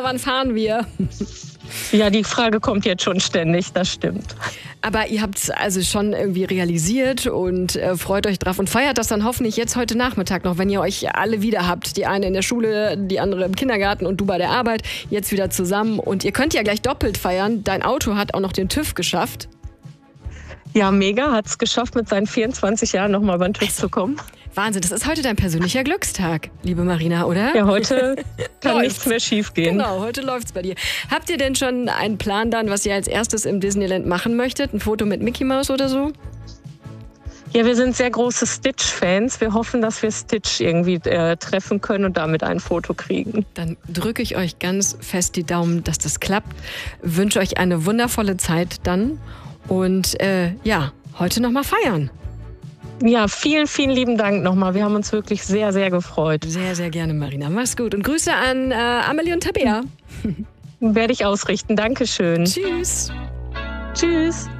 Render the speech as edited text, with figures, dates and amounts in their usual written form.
wann fahren wir? Ja, die Frage kommt jetzt schon ständig, das stimmt. Aber ihr habt es also schon irgendwie realisiert und freut euch drauf und feiert das dann hoffentlich jetzt heute Nachmittag noch, wenn ihr euch alle wieder habt. Die eine in der Schule, die andere im Kindergarten und du bei der Arbeit. Jetzt wieder zusammen. Und ihr könnt ja gleich doppelt feiern. Dein Auto hat auch noch den TÜV geschafft. Ja, mega, hat es geschafft, mit seinen 24 Jahren nochmal über den TÜV zu kommen. Wahnsinn, das ist heute dein persönlicher Glückstag, liebe Marina, oder? Ja, heute kann nichts mehr schief gehen. Genau, heute läuft's bei dir. Habt ihr denn schon einen Plan dann, was ihr als erstes im Disneyland machen möchtet? Ein Foto mit Mickey Mouse oder so? Ja, wir sind sehr große Stitch-Fans. Wir hoffen, dass wir Stitch irgendwie treffen können und damit ein Foto kriegen. Dann drücke ich euch ganz fest die Daumen, dass das klappt. Wünsche euch eine wundervolle Zeit dann und heute nochmal feiern. Ja, vielen, vielen lieben Dank nochmal. Wir haben uns wirklich sehr, sehr gefreut. Sehr, sehr gerne, Marina. Mach's gut. Und Grüße an Amelie und Tabea. Werde ich ausrichten. Dankeschön. Tschüss. Tschüss.